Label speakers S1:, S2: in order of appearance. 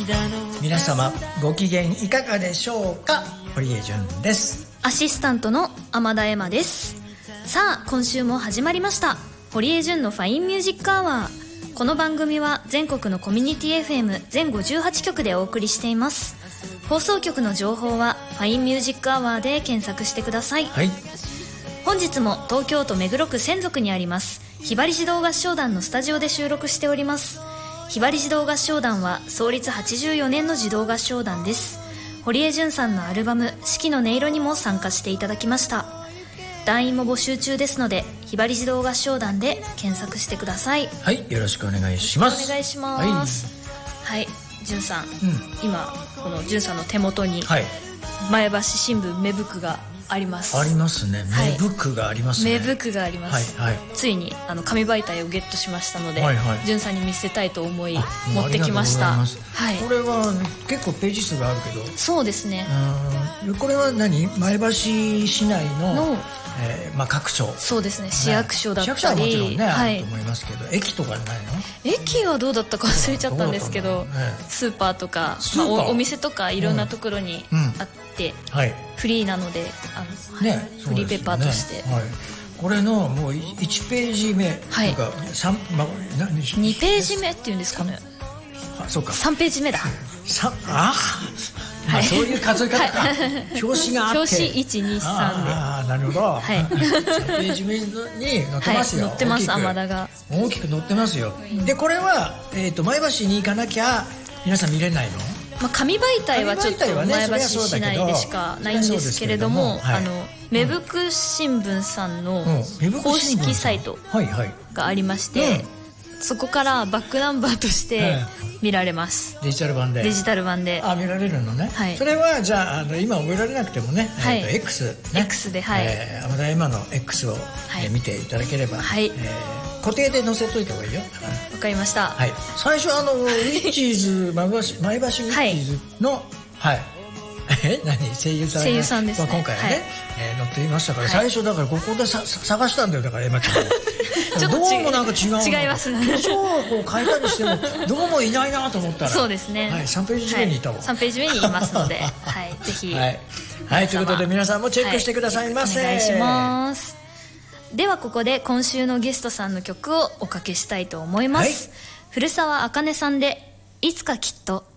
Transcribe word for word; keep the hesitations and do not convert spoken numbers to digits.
S1: 皆様ご機嫌いかがでしょうか。堀江純です。
S2: アシスタントの天田恵馬です。さあ今週も始まりました堀江純のファインミュージックアワー。この番組は全国のコミュニティ エフエム 全ごじゅうはちきょくでお送りしています。放送局の情報はファインミュージックアワーで検索してください。
S1: はい、
S2: 本日も東京都目黒区千束にありますひばり児童合唱団のスタジオで収録しております。ひばり児童合唱団は創立はちじゅうよねんの児童合唱団です。堀江純さんのアルバム四季の音色にも参加していただきました。団員も募集中ですのでひばり児童合唱団で検索してください。
S1: はい、よろしくお願いします。
S2: お願いします。はい、はい、純さん、うん、今この純さんの手元に前橋新聞芽吹があります。
S1: ありますね。芽吹くがありますね。
S2: 芽吹くがあります、はいはい、ついにあの紙媒体をゲットしましたので、はいはい、純さんに見せたいと思い持ってきました。はい、
S1: これは、ね、結構ページ数があるけど。
S2: そうですね。
S1: これは何、前橋市内の、のえーまあ、各所。
S2: そうですね、市役所だったり、
S1: 市役所はもちろんね、はい、あると思いますけど、駅とかないの？
S2: 駅はどうだったか忘れちゃったんですけど、ね、スーパーとか、まあ、お, お店とかいろんなところにあって、うんはい、フリーなので、あの、ね、フリーペーパーとして、
S1: はい、これのもういちページ目とか、はい、まあ、
S2: にページ目っていうんですかね。
S1: あ、そうか、
S2: さんページ目だ。
S1: あまあ、そういう数え方か、はい、表紙があって
S2: 表紙いちにさんで、
S1: ああなるほど、はい、さんページ目に載ってますよ、
S2: はい、載ってます。天田が
S1: 大きく載ってますよ、うん、でこれは、えーと、前橋に行かなきゃ皆さん見れないの？
S2: まあ、紙媒体はちょっと前橋市内でしかないんですけれども、あの芽吹く新聞さんの公式サイトがありまして、そこからバックナンバーとして見られます、
S1: デジタル版で。
S2: デジタル版で
S1: あ、見られるのね、はい、それはじゃあ、あの今覚えられなくてもね、はい、えー、と X、ね、
S2: X で、はい、
S1: えー、天田恵馬の X を、はい、えー、見ていただければ、はい、えー、固定で載せといた方がいいよ。
S2: わかりました、
S1: はい、最初あのウィッチーズ前橋ウィッチーズの、はい、え何声優さんが、
S2: 声優さんですね、
S1: まあ、今回はね、はい、えー、載っていましたから、はい、最初だからここでさ探したんだよ。だから今ちょっとどうもなんか違う
S2: 違いますね。
S1: 書をこう変えたりしてもどうもいないなと思ったら、
S2: そうですね、
S1: はい、さんページ目にいたわ、はい、
S2: さんページ目にいますので、はい、ぜひ、
S1: はい、はい、ということで皆さんもチェックしてくださいませ、
S2: はい、お願いします。ではここで今週のゲストさんの曲をおかけしたいと思います、はい、古澤茜さんでいつかきっと。